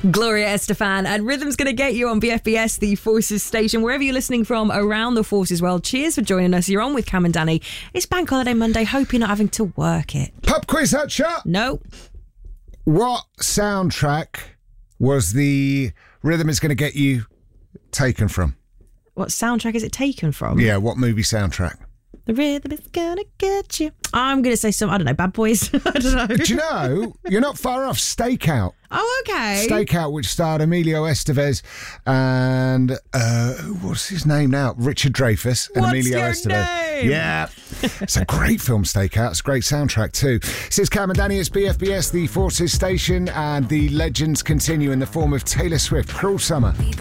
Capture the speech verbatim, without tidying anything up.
Gloria Estefan and Rhythm's going to get you on B F B S, the Forces station, wherever you're listening from around the Forces world. Cheers for joining us. You're on with Cam and Danny. It's Bank Holiday Monday. Hope you're not having to work it. Pub quiz, Hutcher. No. What soundtrack was the Rhythm is going to get you taken from? What soundtrack is it taken from? Yeah, what movie soundtrack? The Rhythm is going to get you. I'm going to say some, I don't know, Bad Boys. I don't know. Do you know, you're not far off. Stakeout. Oh, okay. Stakeout, which starred Emilio Estevez and, uh, what's his name now? Richard Dreyfuss and What's Emilio your Estevez. name? Yeah. It's a great film, Stakeout. It's a great soundtrack too. This is Cam and Danny. It's B F B S, the Forces station, and the legends continue in the form of Taylor Swift, Cruel Summer.